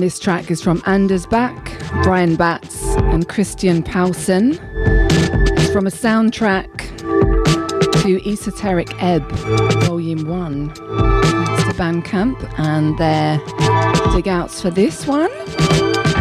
This track is from Anders Bach, Brian Batts and Christian Paulsen. It's from a soundtrack to Esoteric Ebb, Volume 1. Thanks to Bandcamp and their dig outs for this one.